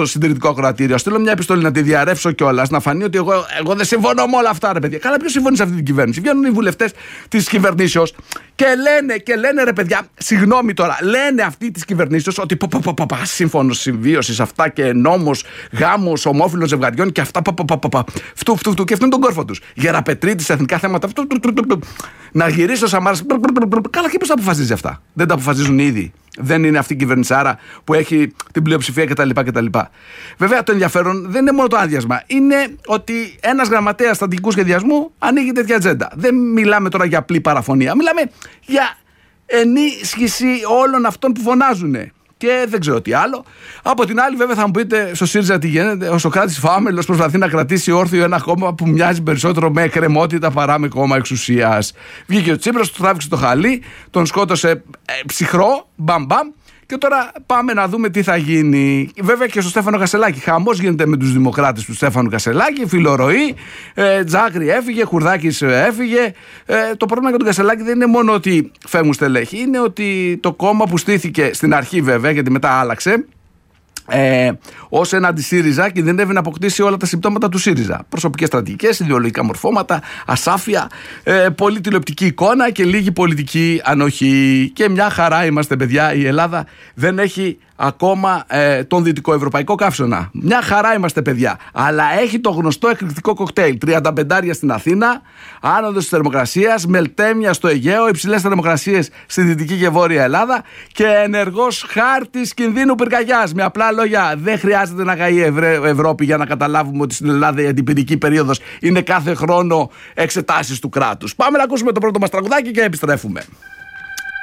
στο συντηρητικό ακροατήριο, στείλω μια επιστολή να τη διαρρεύσω κιόλας, να φανεί ότι εγώ δεν συμφωνώ με όλα αυτά, ρε παιδιά. Καλά, ποιος συμφωνεί σε αυτή την κυβέρνηση? Βγαίνουν οι βουλευτές της κυβερνήσεως και λένε ρε παιδιά, συγγνώμη τώρα, λένε αυτοί της κυβερνήσεως ότι σύμφωνος συμβίωσης, αυτά και νόμος, γάμος ομόφυλων ζευγαριών και αυτά. Φτου και αυτόν τον κόρφο τους. Γεραπετρίτης, εθνικά θέματα. Να γυρίσει ο Σαμάρας. Καλά, και ποιος τα αποφασίζει αυτά? Δεν τα αποφασίζουν ήδη? Δεν είναι αυτή η κυβερνησάρα που έχει την πλειοψηφία κτλ. Βέβαια, το ενδιαφέρον δεν είναι μόνο το άδειασμα. Είναι ότι ένας γραμματέας στρατηγικού σχεδιασμού ανοίγει τέτοια ατζέντα. Δεν μιλάμε τώρα για απλή παραφωνία. Μιλάμε για ενίσχυση όλων αυτών που φωνάζουν. Και δεν ξέρω τι άλλο. Από την άλλη, βέβαια, θα μου πείτε στο ΣΥΡΙΖΑ τι γίνεται. Ο Σωκράτης Φάμελος προσπαθεί να κρατήσει όρθιο ένα κόμμα που μοιάζει περισσότερο με εκκρεμότητα παρά με κόμμα εξουσίας. Βγήκε ο Τσίπρας, του τράβηξε το χαλί, τον σκότωσε ψυχρό, μπαμπαμ. Και τώρα πάμε να δούμε τι θα γίνει. Βέβαια και στο Στέφανο Κασελάκη. Χαμός γίνεται με τους δημοκράτες του Στέφανου Κασελάκη. Φιλορροή. Τζάκρη έφυγε. Χουρδάκης έφυγε. Το πρόβλημα για τον Κασελάκη δεν είναι μόνο ότι φεύγουν στελέχη. Είναι ότι το κόμμα που στήθηκε στην αρχή, βέβαια, γιατί μετά άλλαξε, ως ένα αντι-ΣΥΡΙΖΑ, κινδυνεύει να αποκτήσει όλα τα συμπτώματα του ΣΥΡΙΖΑ. Προσωπικές στρατηγικές, ιδεολογικά μορφώματα, ασάφεια, πολύ τηλεοπτική εικόνα και λίγη πολιτική ανοχή. Και μια χαρά είμαστε, παιδιά. Η Ελλάδα δεν έχει ακόμα τον δυτικοευρωπαϊκό καύσωνα. Μια χαρά είμαστε, παιδιά. Αλλά έχει το γνωστό εκρηκτικό κοκτέιλ. 35 στην Αθήνα, άνοδος της θερμοκρασίας, μελτέμια στο Αιγαίο, υψηλές θερμοκρασίες στη Δυτική και Βόρεια Ελλάδα και ενεργός χάρτης κινδύνου πυρκαγιάς. Με απλά λόγια, δεν χρειάζεται να καεί η Ευρώπη για να καταλάβουμε ότι στην Ελλάδα η αντιπυρική περίοδος είναι κάθε χρόνο εξετάσεις του κράτους. Πάμε να ακούσουμε το πρώτο μας τραγουδάκι και επιστρέφουμε.